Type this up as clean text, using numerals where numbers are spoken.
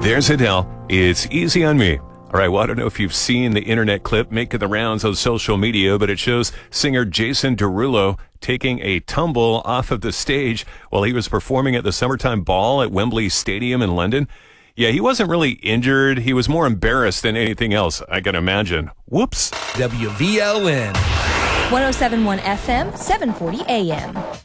There's Adele. It's Easy on Me. All right, well, I don't know if you've seen the internet clip making the rounds on social media, but it shows singer Jason Derulo taking a tumble off of the stage while he was performing at the Summertime Ball at Wembley Stadium in London. Yeah, he wasn't really injured. He was more embarrassed than anything else, I can imagine. Whoops. WVLN. 107.1 FM, 740 AM.